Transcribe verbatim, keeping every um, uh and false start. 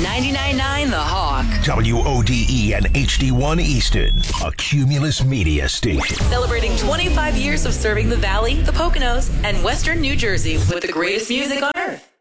ninety-nine point nine The Hawk. W O D E and H D one Easton, a Cumulus media station. Celebrating twenty-five years of serving the Valley, the Poconos, and Western New Jersey with the greatest music on earth.